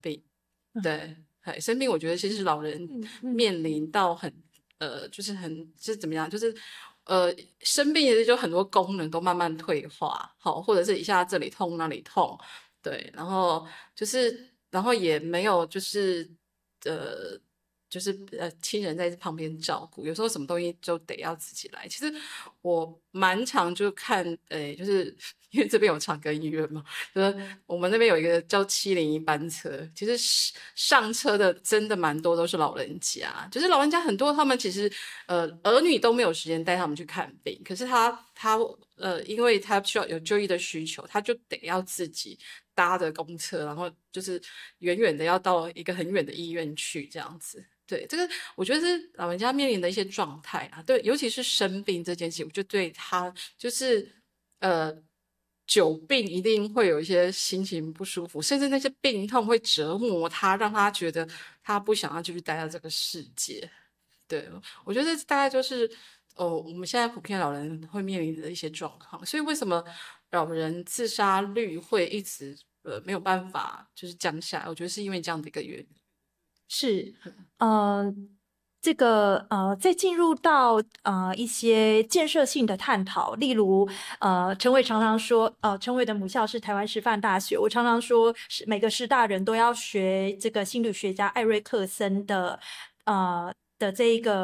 病。对，生病我觉得其实老人面临到很就是怎么样，就是生病的就很多功能都慢慢退化，好，或者是一下这里痛那里痛，对，然后也没有呃亲人在旁边照顾，有时候什么东西就得要自己来。其实我蛮常就看，就是因为这边有长庚医院嘛，就是我们那边有一个叫701班车，其实上车的真的蛮多都是老人家，就是老人家很多他们其实儿女都没有时间带他们去看病，可是因为他需要有就医的需求，他就得要自己搭的公车，然后就是远远的要到一个很远的医院去这样子。对，这个我觉得是老人家面临的一些状态啊，对，尤其是生病这件事情，我就对他就是呃久病一定会有一些心情不舒服，甚至那些病痛会折磨他，让他觉得他不想要继续待在这个世界。对，我觉得这大概就是我们现在普遍老人会面临的一些状况，所以为什么老人自杀率会一直没有办法就是降下来？我觉得是因为这样的一个原因。 是，呃，在进入到一些建设性的探讨，例如陈伟常常说，陈伟的母校是台湾师范大学，我常常说是每个师大人都要学这个心理学家艾瑞克森的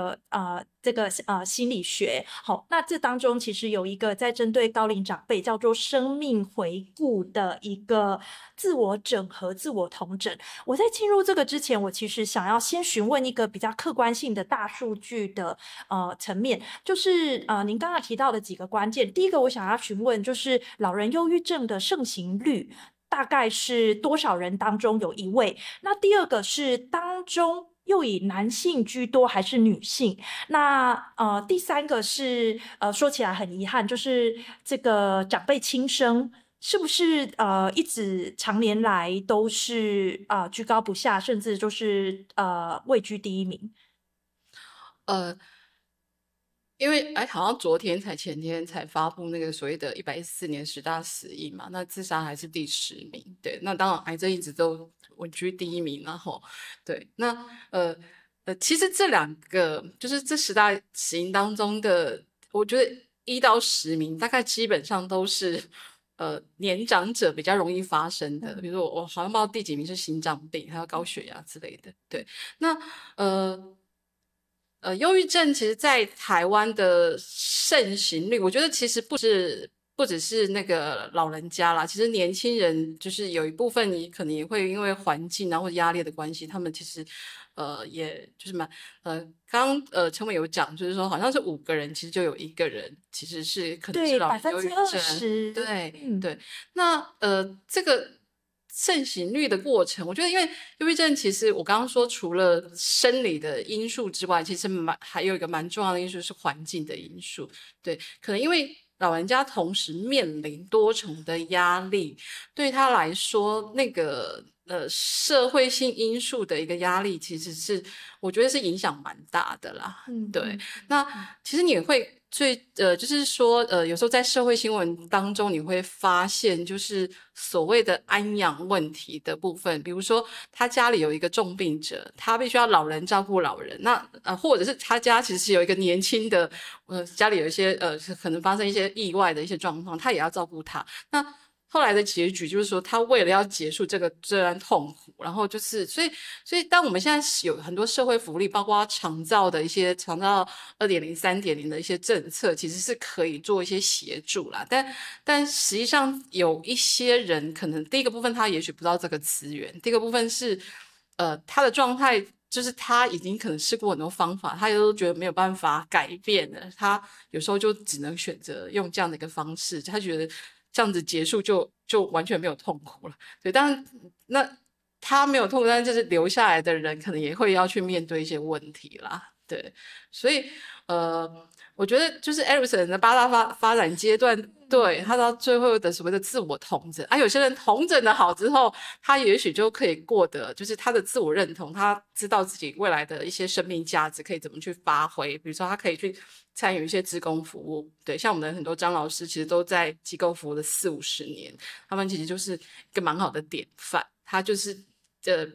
心理学。好，那这当中其实有一个在针对高龄长辈叫做生命回顾的一个自我整合、自我统整。我在进入这个之前，我其实想要先询问一个比较客观性的大数据的层面，就是您刚刚提到的几个关键。第一个，我想要询问就是老人忧郁症的盛行率。大概是多少人当中有一位？那第二个是当中又以男性居多还是女性？那第三个是说起来很遗憾，就是这个长辈轻生。是不是一直常年来都是居高不下，甚至就是位居第一名？ 呃，因为好像昨天前天才发布那个所谓的114年10大死因嘛，那自杀还是第10名。对，那当然癌症一直都稳居第一名，然后对，那其实这两个就是这10大死因当中的，我觉得1到10名大概基本上都是年长者比较容易发生的，比如说我好像不知道第几名是心脏病，还有高血压之类的。对，那忧郁症其实在台湾的盛行率，我觉得其实不只是那个老人家啦，其实年轻人就是有一部分你可能也会因为环境啊或者压力的关系，他们其实也就是刚陈伟有讲，就是说好像是5个人其实就有1个人其实是可能是对， 老百分之二年忧郁症。 十， 对对，那这个盛行率的过程，我觉得因为忧郁症其实我刚刚说，除了生理的因素之外，其实还有一个蛮重要的因素是环境的因素。对，可能因为老人家同时面临多重的压力，对他来说，那个社会性因素的一个压力，其实是我觉得是影响蛮大的啦。对，那其实你会就是说，有时候在社会新闻当中，你会发现，就是所谓的安养问题的部分，比如说他家里有一个重病者，他必须要老人照顾老人，那或者是他家其实有一个年轻的，家里有一些可能发生一些意外的一些状况，他也要照顾他。那后来的结局就是说，他为了要结束这段痛苦，然后就是所以当我们现在有很多社会福利，包括长照2.0、3.0的一些政策，其实是可以做一些协助啦。但实际上有一些人可能第一个部分他也许不知道这个资源，第二个部分是他的状态。就是他已经可能试过很多方法，他也都觉得没有办法改变了，他有时候就只能选择用这样的一个方式，他觉得这样子结束就完全没有痛苦了。对，当然那他没有痛苦，但是就是留下来的人可能也会要去面对一些问题啦。对，所以我觉得就是艾瑞森的8大发展阶段，对他到最后的所谓的自我统整，有些人统整的好之后，他也许就可以过得就是他的自我认同，他知道自己未来的一些生命价值可以怎么去发挥，比如说他可以去参与一些志工服务。对，像我们的很多张老师其实都在机构服务了40-50年，他们其实就是一个蛮好的典范，他就是